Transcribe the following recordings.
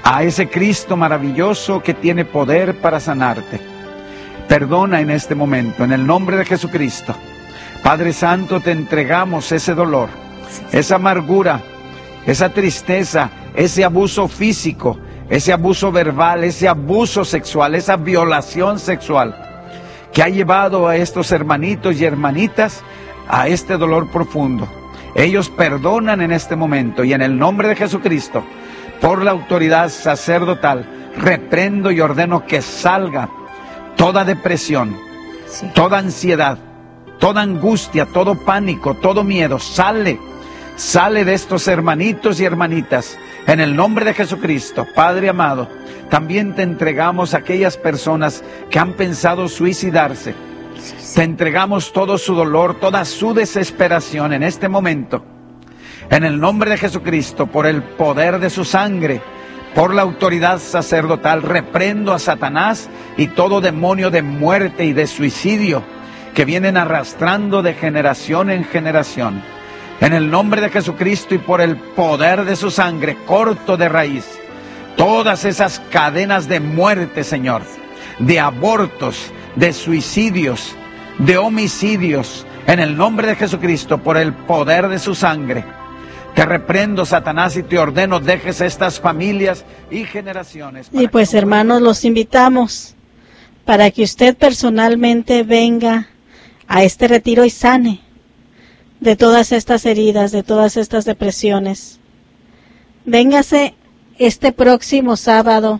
a ese Cristo maravilloso que tiene poder para sanarte. Perdona en este momento, en el nombre de Jesucristo. Padre Santo, te entregamos ese dolor, esa amargura, esa tristeza, ese abuso físico, ese abuso verbal, ese abuso sexual, esa violación sexual que ha llevado a estos hermanitos y hermanitas a este dolor profundo. Ellos perdonan en este momento y en el nombre de Jesucristo, por la autoridad sacerdotal, reprendo y ordeno que salga toda depresión, toda ansiedad, toda angustia, todo pánico, todo miedo. Sale de estos hermanitos y hermanitas en el nombre de Jesucristo. Padre amado, también te entregamos a aquellas personas que han pensado suicidarse. Te entregamos todo su dolor, toda su desesperación en este momento. En el nombre de Jesucristo, por el poder de su sangre, por la autoridad sacerdotal, reprendo a Satanás y todo demonio de muerte y de suicidio que vienen arrastrando de generación en generación. En el nombre de Jesucristo y por el poder de su sangre, corto de raíz todas esas cadenas de muerte, Señor, de abortos, de suicidios, de homicidios. En el nombre de Jesucristo, por el poder de su sangre, te reprendo, Satanás, y te ordeno, dejes estas familias y generaciones. Y pues, hermanos, los invitamos para que usted personalmente venga a este retiro y sane de todas estas heridas, de todas estas depresiones. Véngase este próximo sábado,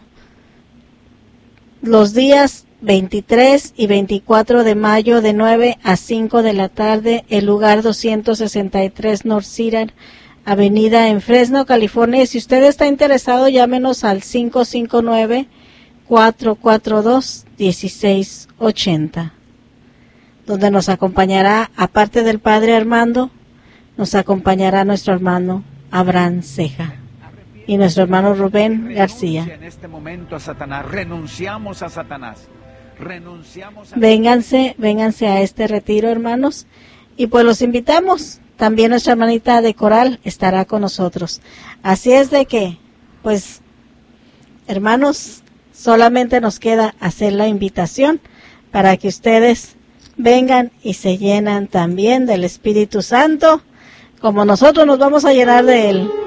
los días 23 y 24 de mayo, de 9 a 5 de la tarde, el lugar 263 North Cedar Avenida en Fresno, California. Y si usted está interesado, llámenos al 559-442-1680, donde nos acompañará, aparte del Padre Armando, nos acompañará nuestro hermano Abraham Ceja y nuestro hermano Rubén García. En este momento a Satanás, renunciamos a Satanás. Vénganse a este retiro, hermanos, y pues los invitamos. También nuestra hermanita de coral estará con nosotros. Así es de que, pues, hermanos, solamente nos queda hacer la invitación para que ustedes vengan y se llenan también del Espíritu Santo, como nosotros nos vamos a llenar de Él.